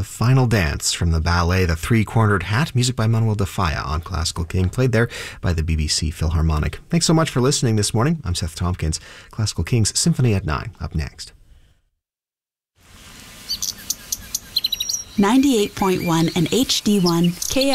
The Final Dance from the ballet The Three-Cornered Hat, music by Manuel de Falla on Classical King, played there by the BBC Philharmonic. Thanks so much for listening this morning. I'm Seth Tompkins. Classical King's Symphony at 9, up next. 98.1 and HD1 KI